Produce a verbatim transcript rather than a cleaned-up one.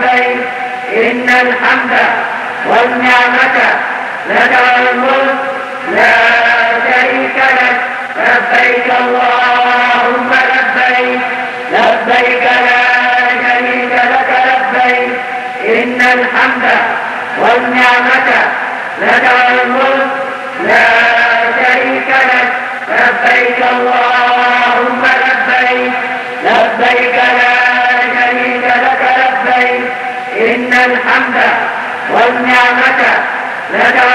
لبيك إن الحمد والنعمة لك والملك لا شريك لك لبيك اللهم لبيك لبيك لا شريك لك لبيك إن الحمد والنعمة لك والملك لا شريك لك لبيك اللهم لبيك لبيك لا شريك لك لبيك إن الحمد والنعمة لك